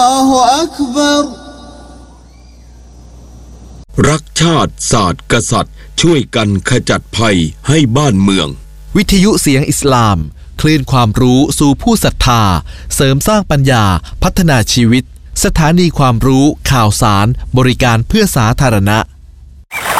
รักชาติศาสตร์กษัตริย์ช่วยกันขจัดภัยให้บ้านเมืองวิทยุเสียงอิสลามคลื่นความรู้สู่ผู้ศรัทธาเสริมสร้างปัญญาพัฒนาชีวิตสถานีความรู้ข่าวสารบริการเพื่อสาธารณะ